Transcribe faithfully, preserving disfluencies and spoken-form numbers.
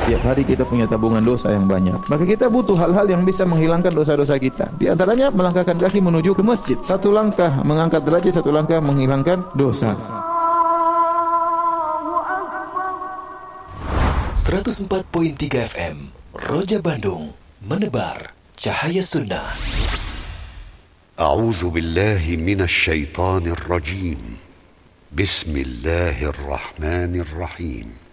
Tiap hari kita punya tabungan dosa yang banyak. Maka kita butuh hal-hal yang bisa menghilangkan dosa-dosa kita. Di antaranya melangkahkan kaki menuju ke masjid. Satu langkah mengangkat derajat, satu langkah menghilangkan dosa. seratus empat koma tiga F M Roja Bandung, menebar cahaya sunnah. A'udzu billahi minasy syaithanir rajim. Bismillahirrahmanirrahim.